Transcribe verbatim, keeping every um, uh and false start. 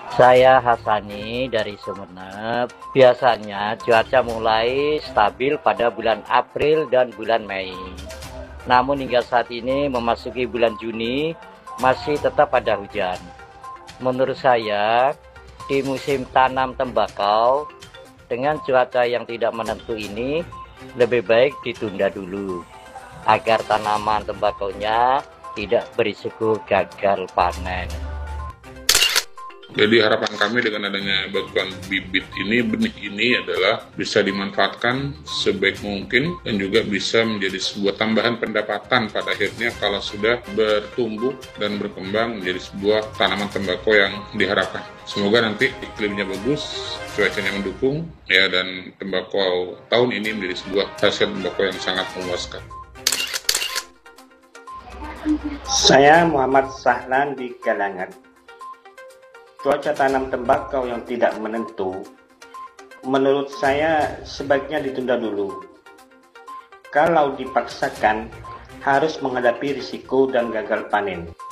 Saya Hasani dari Sumeneb. Biasanya cuaca mulai stabil pada bulan April dan bulan Mei. Namun hingga saat ini memasuki bulan Juni masih tetap ada hujan. Menurut saya, di musim tanam tembakau dengan cuaca yang tidak menentu ini lebih baik ditunda dulu agar tanaman tembakaunya tidak berisiko gagal panen. Jadi harapan kami dengan adanya bantuan bibit ini, benih ini adalah bisa dimanfaatkan sebaik mungkin dan juga bisa menjadi sebuah tambahan pendapatan pada akhirnya kalau sudah bertumbuh dan berkembang menjadi sebuah tanaman tembakau yang diharapkan. Semoga nanti iklimnya bagus, cuacanya mendukung, ya, dan tembakau tahun ini menjadi sebuah hasil tembakau yang sangat memuaskan. Saya Muhammad Sahlan di Galangan. Cuaca tanam tembakau yang tidak menentu, menurut saya sebaiknya ditunda dulu. Kalau dipaksakan, harus menghadapi risiko dan gagal panen.